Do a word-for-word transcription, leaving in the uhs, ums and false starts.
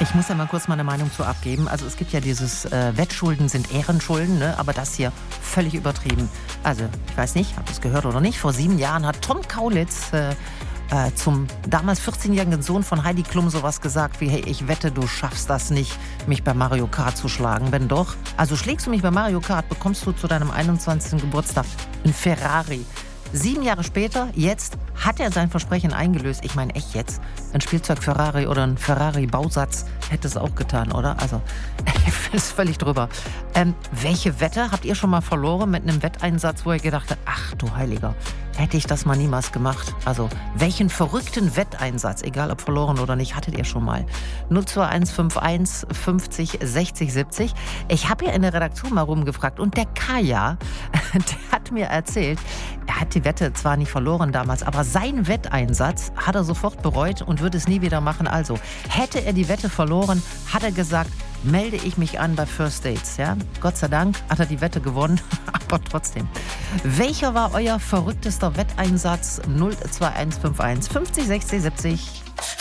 Ich muss ja mal kurz meine Meinung zu abgeben. Also es gibt ja dieses äh, Wettschulden sind Ehrenschulden, ne? Aber das hier völlig übertrieben. Also ich weiß nicht, habt ihr es gehört oder nicht? Vor sieben Jahren hat Tom Kaulitz äh, äh, zum damals vierzehnjährigen Sohn von Heidi Klum sowas gesagt wie: Hey, ich wette, du schaffst das nicht, mich bei Mario Kart zu schlagen. Wenn doch, also schlägst du mich bei Mario Kart, bekommst du zu deinem einundzwanzigsten Geburtstag ein Ferrari. Sieben Jahre später, jetzt, hat er sein Versprechen eingelöst. Ich meine, echt jetzt? Ein Spielzeug-Ferrari oder ein Ferrari-Bausatz hätte es auch getan, oder? Also, ich finde es völlig drüber. Ähm, welche Wette habt ihr schon mal verloren mit einem Wetteinsatz, wo ihr gedacht habt, ach du Heiliger, hätte ich das mal niemals gemacht? Also, welchen verrückten Wetteinsatz, egal ob verloren oder nicht, hattet ihr schon mal? null zwei eins fünf eins fünfzig sechzig siebzig. Ich habe ja in der Redaktion mal rumgefragt und der Kaya, der hat mir erzählt, er hat die Wette zwar nicht verloren damals, aber seinen Wetteinsatz hat er sofort bereut und würde es nie wieder machen. Also, hätte er die Wette verloren, hat er gesagt, melde ich mich an bei First Dates. Ja? Gott sei Dank hat er die Wette gewonnen, aber trotzdem. Welcher war euer verrücktester Wetteinsatz? null zwei eins fünf eins fünfzig sechzig siebzig.